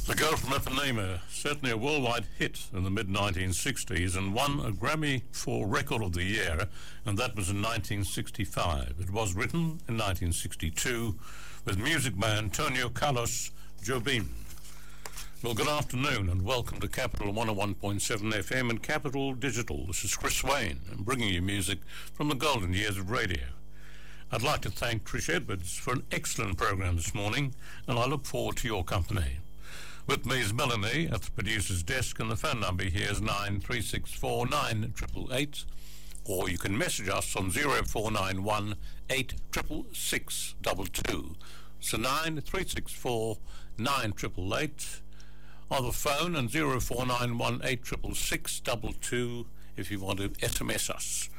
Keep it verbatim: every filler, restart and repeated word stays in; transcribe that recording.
The Girl from Ipanema, certainly a worldwide hit in the mid nineteen sixties, and won a Grammy for Record of the Year, and that was in nineteen sixty-five. It was written in nineteen sixty-two with music by Antonio Carlos Jobim. Well, good afternoon and welcome to Capital one oh one point seven F M and Capital Digital. This is Chris Wayne, and bringing you music from the golden years of radio. I'd like to thank Trish Edwards for an excellent program this morning, and I look forward to your company. With me is Melanie at the producer's desk, and the phone number here is nine three six four nine eight eight eight, or you can message us on zero four nine one eight six six six two two. So nine three six four nine eight eight eight on the phone, and zero four nine one eight six six six two two if you want to S M S us.